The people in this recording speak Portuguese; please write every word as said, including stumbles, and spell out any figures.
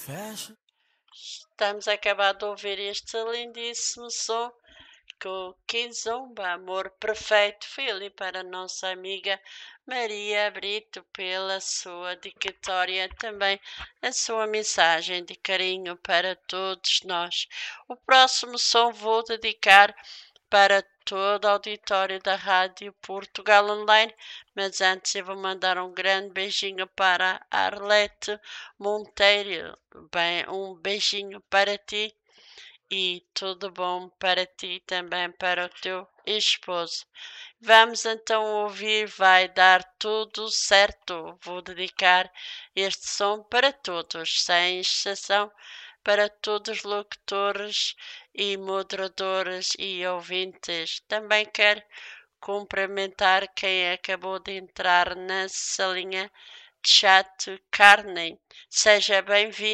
Fashion. Estamos a acabar de ouvir este lindíssimo som com Kizomba, Amor Perfeito. Foi ali para a nossa amiga Maria Brito pela sua dedicatória, também a sua mensagem de carinho para todos nós. O próximo som vou dedicar para todo o auditório da Rádio Portugal Online, mas antes eu vou mandar um grande beijinho para a Arlete Monteiro. Bem, um beijinho para ti e tudo bom para ti também, para o teu esposo. Vamos então ouvir, vai dar tudo certo. Vou dedicar este som para todos, sem exceção, para todos os locutores e moderadores e ouvintes. Também quero cumprimentar quem acabou de entrar na salinha de chat, Carmen. Seja bem-vindo.